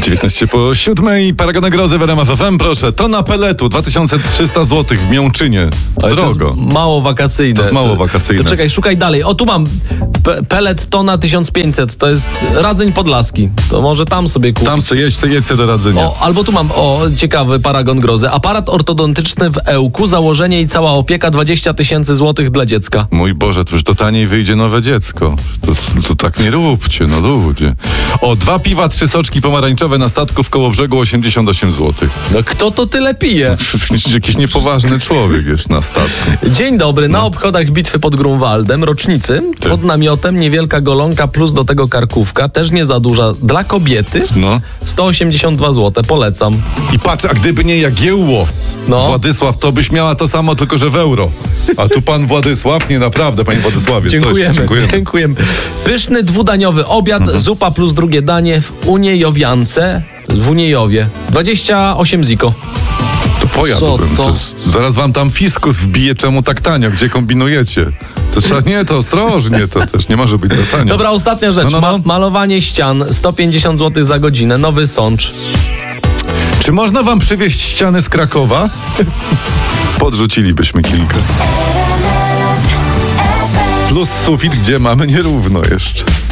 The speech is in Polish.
19:07. Paragony grozy w RMF FM, proszę. Tona peletu, 2300 zł w Miączynie. Ale drogo. to jest mało wakacyjne. To jest mało wakacyjne. To czekaj, szukaj dalej. O, tu mam pelet tona 1500. To jest Radzeń Podlaski. To może tam sobie kupić. Tam sobie jedźcie do Radzenia. O, albo tu mam, ciekawy paragon grozy. Aparat ortodontyczny w Ełku, założenie i cała opieka 20 000 złotych dla dziecka. Mój Boże, to już to taniej wyjdzie nowe dziecko. To tak nie róbcie, no ludzie. O, 2 piwa, 3 soczki pomarańczowe na statku w Kołobrzegu, 88 zł. No kto to tyle pije? Jakiś niepoważny człowiek jest na statku. Dzień dobry, na obchodach bitwy pod Grunwaldem, rocznicy, pod namiotem niewielka golonka plus do tego karkówka, też nie za duża, dla kobiety, 182 zł, polecam. I patrz, a gdyby nie Jagiełło, Władysław, to byś miała to samo, tylko że w euro. A tu pan Władysław, nie naprawdę, panie Władysławie. Dziękujemy. Pyszny dwudaniowy obiad, zupa plus drugie danie w Uniejowiance, w Uniejowie. 28 ziko. To pojadłbym. Zaraz wam tam fiskus wbije, czemu tak tanio, gdzie kombinujecie. To trzeba, to ostrożnie, to też nie może być za tanio. Dobra, ostatnia rzecz. Malowanie ścian, 150 zł za godzinę, Nowy Sącz. Czy można wam przywieźć ściany z Krakowa? Podrzucilibyśmy kilka. Plus sufit, gdzie mamy nierówno jeszcze.